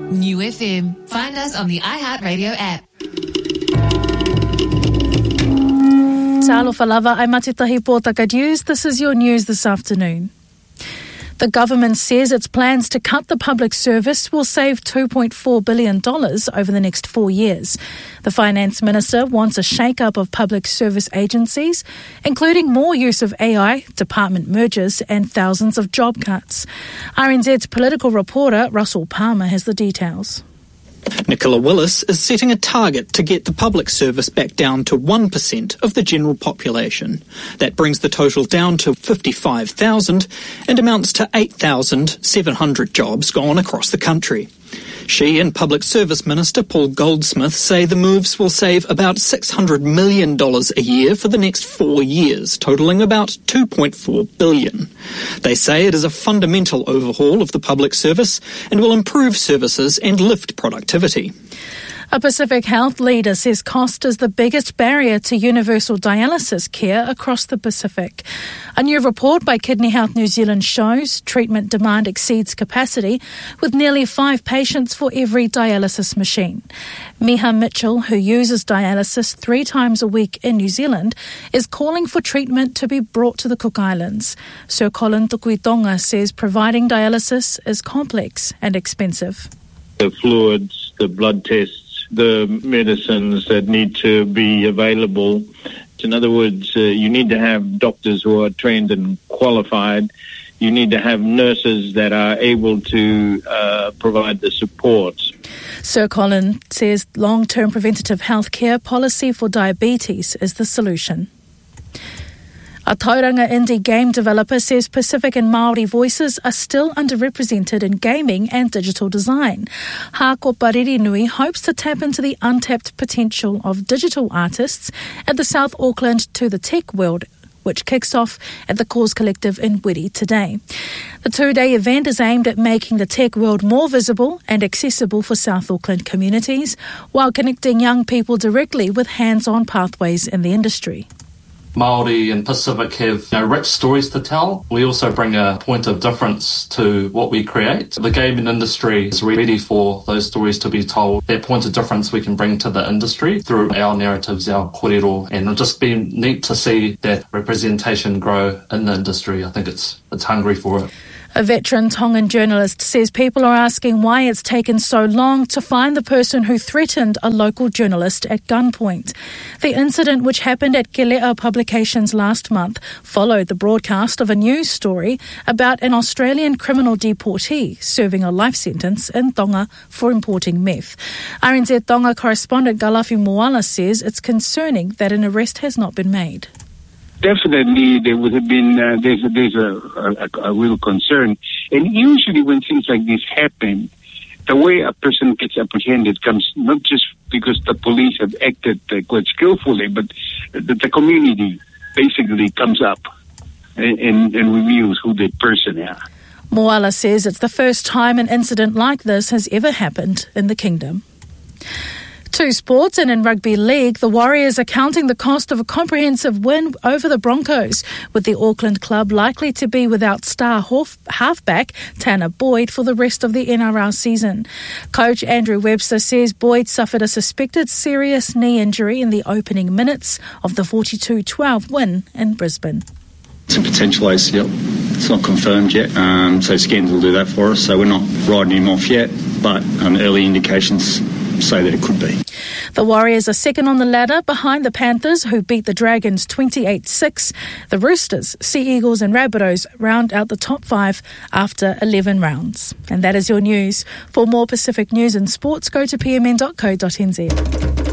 New FM. Find us on the iHeartRadio app. Talofa lava, ai matitahi pōtaka news. This is your news this afternoon. The government says its plans to cut the public service will save $2.4 billion over the next 4 years. The Finance Minister wants a shake-up of public service agencies, including more use of AI, department mergers and thousands of job cuts. RNZ's political reporter Russell Palmer has the details. Nicola Willis is setting a target to get the public service back down to 1% of the general population. That brings the total down to 55,000 and amounts to 8,700 jobs gone across the country. She and Public Service Minister Paul Goldsmith say the moves will save about $600 million a year for the next 4 years, totalling about $2.4 billion. They say it is a fundamental overhaul of the public service and will improve services and lift productivity. A Pacific Health leader says cost is the biggest barrier to universal dialysis care across the Pacific. A new report by Kidney Health New Zealand shows treatment demand exceeds capacity, with nearly 5 patients for every dialysis machine. Miha Mitchell, who uses dialysis 3 times a week in New Zealand, is calling for treatment to be brought to the Cook Islands. Sir Colin Tukuitonga says providing dialysis is complex and expensive. The fluids, the blood tests, the medicines that need to be available. In other words, you need to have doctors who are trained and qualified. You need to have nurses that are able to provide the support. Sir Colin says long-term preventative health care policy for diabetes is the solution. A Tauranga indie game developer says Pacific and Māori voices are still underrepresented in gaming and digital design. Hako Pariri hopes to tap into the untapped potential of digital artists at the South Auckland To The Tech World, which kicks off at the Cause Collective in Wiri today. The 2-day event is aimed at making the tech world more visible and accessible for South Auckland communities, while connecting young people directly with hands-on pathways in the industry. Māori and Pacific have rich stories to tell. We also bring a point of difference to what we create. The gaming industry is ready for those stories to be told. That point of difference we can bring to the industry through our narratives, our kōrero, and it'll just be neat to see that representation grow in the industry. I think it's hungry for it. A veteran Tongan journalist says people are asking why it's taken so long to find the person who threatened a local journalist at gunpoint. The incident, which happened at Kelea Publications last month, followed the broadcast of a news story about an Australian criminal deportee serving a life sentence in Tonga for importing meth. RNZ Tonga correspondent Galafi Moala says it's concerning that an arrest has not been made. Definitely, there would have been, there's a real concern. And usually when things like this happen, the way a person gets apprehended comes not just because the police have acted quite skillfully, but the community basically comes up and reveals who the person is. Moala says it's the first time an incident like this has ever happened in the kingdom. To sports, and in rugby league, the Warriors are counting the cost of a comprehensive win over the Broncos, with the Auckland club likely to be without star halfback Tanner Boyd for the rest of the NRL season. Coach Andrew Webster says Boyd suffered a suspected serious knee injury in the opening minutes of the 42-12 win in Brisbane. It's a potential ACL. It's not confirmed yet, so scans will do that for us. So we're not riding him off yet, but early indications say that it could be. The Warriors are second on the ladder behind the Panthers, who beat the Dragons 28-6. The Roosters, Sea Eagles and Rabbitohs round out the top 5 after 11 rounds. And that is your news. For more Pacific news and sports, go to pmn.co.nz.